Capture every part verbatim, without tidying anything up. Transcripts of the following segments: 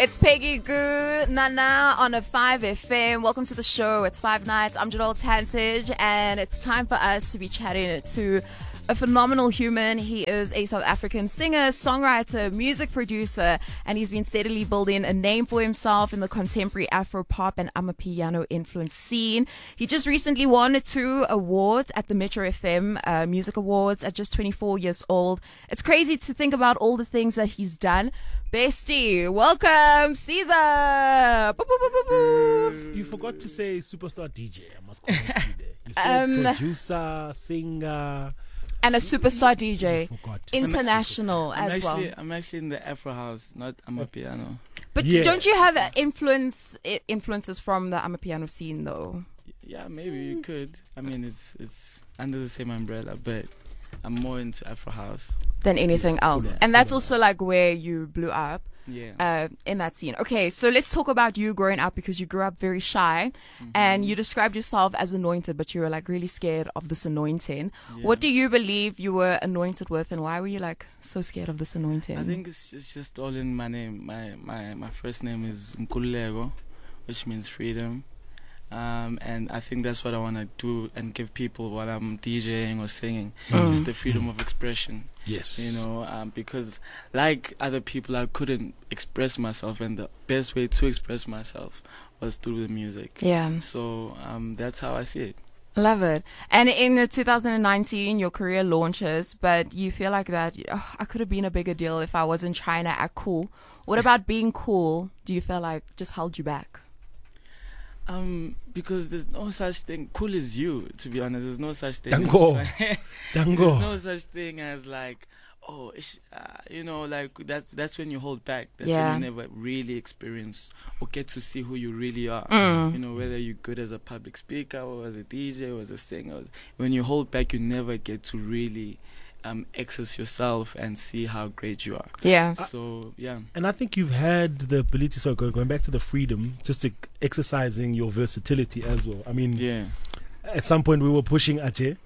It's Peggy Goo Nana on a five F M. Welcome to the show. It's Five Nights. I'm Jadol Tantage, and it's time for us to be chatting to a phenomenal human. He is a South African singer, songwriter, music producer, and he's been steadily building a name for himself in the contemporary Afro-pop and Amapiano influence scene. He just recently won two awards at the Metro F M uh, Music Awards at just twenty-four years old. It's crazy to think about all the things that he's done. Bestie, welcome, Caesar. Boop, boop, boop, boop, boop. You forgot to say superstar D J. I must correct you there. You said um, producer, singer, and a superstar D J, international I'm as actually, well. I'm actually in the Afro house, not Amapiano. But Yeah. don't you have influence i- influences from the Amapiano scene, though? Yeah, maybe you could. I mean, it's it's under the same umbrella, but I'm more into Afro house. Than anything else, yeah, and that's yeah. also like where you blew up. Yeah. Uh, in that scene. Okay, so let's talk about you growing up, because you grew up very shy, Mhm. and you described yourself as anointed, but you were like really scared of this anointing. Yeah. What do you believe you were anointed with, and why were you like so scared of this anointing? I think it's just, it's just all in my name. My my my first name is Mkululeko, which means freedom. Um, and I think that's what I want to do and give people while I'm DJing or singing, Mm. just the freedom of expression. Yes. You know, um, because like other people, I couldn't express myself, and the best way to express myself was through the music. Yeah, So um, that's how I see it. love it. And in uh, two thousand nineteen, your career launches, but you feel like that, oh, I could have been a bigger deal if I wasn't trying to act cool. What about being cool? Do you feel like just held you back? Um, because there's no such thing. Cool is you, to be honest. There's no such thing. Dango. There's Dango. no such thing as like, oh, ish, uh, you know, like that's that's when you hold back. That's Yeah. when you never really experience or get to see who you really are. Mm. You know, whether you're good as a public speaker or as a D J or as a singer. When you hold back, you never get to really um, access yourself and see how great you are. Yeah. So yeah. And I think you've had the ability, so go- going back to the freedom, just to exercising your versatility as well. I mean, Yeah. at some point we were pushing Ajay.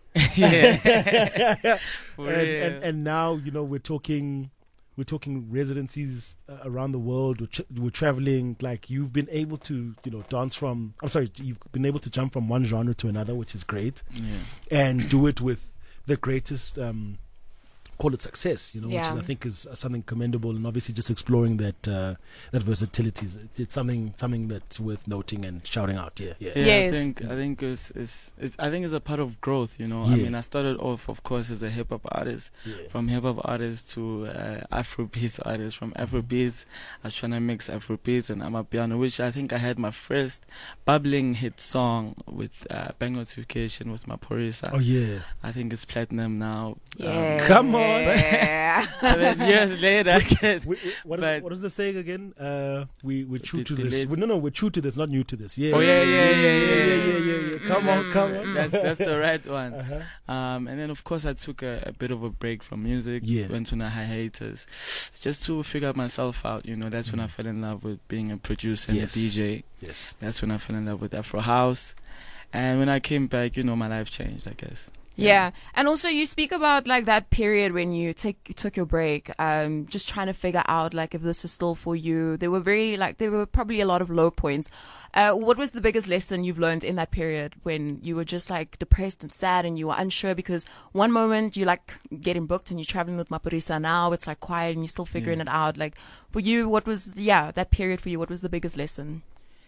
Yeah. For and, real. and and now, you know, we're talking we're talking residencies uh, around the world. We're, tra- we're traveling. Like, you've been able to, you know, dance from, I'm sorry, you've been able to jump from one genre to another, which is great, Yeah. and do it with the greatest, um, call it success, you know, Yeah. which is, I think, is uh, something commendable, and obviously just exploring that uh, that versatility is it's something something that's worth noting and shouting out. Yeah, yeah, Yeah, Yes. I think I think it's, it's it's I think it's a part of growth. You know, I Yeah. mean, I started off, of course, as a hip hop artist. yeah. From hip hop artist to uh, Afrobeats artist. From Afrobeats, I was trying to mix Afrobeats and Amapiano, which I think I had my first bubbling hit song with uh, Bang Notification with Maphorisa. Oh yeah, I think it's platinum now. Yeah. Come on. Yeah. Um, and then years later, I guess. we, we, what, is, But- what is the saying again? Uh, we we're true The- to the this. late- We, no, no, we're true to this, not new to this. Yeah. Oh yeah, yeah, yeah, yeah, yeah, yeah, yeah, yeah. Come on, That's- come on. That's that's the right one. Uh-huh. Um, and then of course I took a, a bit of a break from music. Yeah. Went on a hiatus, just to figure myself out. You know, that's when I Mhm. fell in love with being a producer and Yes. a D J. Yes. That's when I fell in love with Afro House. And when I came back, you know, my life changed, I guess. Yeah, and also you speak about like that period when you take took your break, um, just trying to figure out like if this is still for you. There were very like there were probably a lot of low points. Uh, what was the biggest lesson you've learned in that period when you were just like depressed and sad and you were unsure? Because one moment you like getting booked and you're traveling with Maphorisa, now it's like quiet and you're still figuring Yeah. it out. Like for you, what was yeah that period for you? What was the biggest lesson?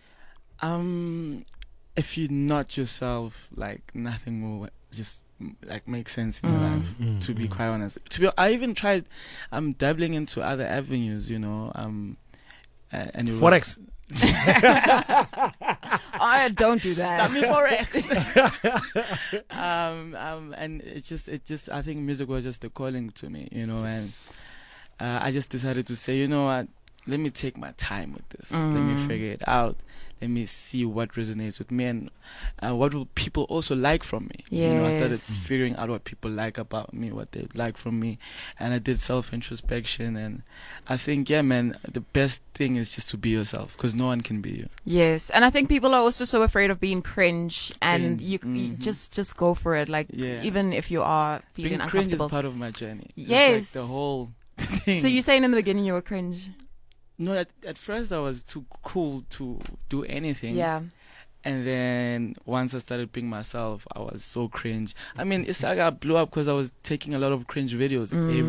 Um, if you're not yourself, like nothing will just like make sense in your Mm. life. Mm, To be mm. quite honest, to be, I even tried. I'm dabbling into other avenues, you know. Um, uh, and it Forex. Oh, don't do that. Sami Forex. um, um, and it just, it just, I think music was just a calling to me, you know, Yes. and uh, I just decided to say, you know what, let me take my time with this. Let me Mm. figure it out. Let me see what resonates with me and uh, what will people also like from me. You know, I started Yes. figuring out what people like about me, what they like from me, and I did self-introspection. And I think, yeah, man, the best thing is just to be yourself, because no one can be you. Yes, and I think people are also so afraid of being cringe, and Cringe, you, you mhm. just just go for it. Like Yeah. even if you are feeling Being cringe is uncomfortable. part of my journey. It's Yes. like the whole thing. So you're saying in the beginning you were cringe? No, at, at first I was too cool to do anything. Yeah. And then once I started being myself, I was so cringe. I mean, Isaga blew up because I was taking a lot of cringe videos Mm.